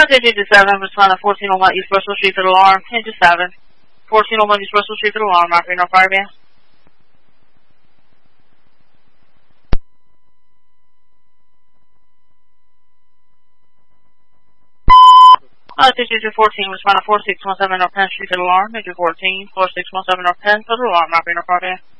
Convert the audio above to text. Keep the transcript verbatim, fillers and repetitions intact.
digit seven, respond to fourteen oh one East Russell Street for the alarm. Digit seven. fourteen oh one East Russell Street for the alarm. Operator, no fire ban. Uh, digit fourteen, respond to four six one seven North Penn Street for the alarm. Digit fourteen, four six one seven North Penn for the alarm. Operator, no fire ban.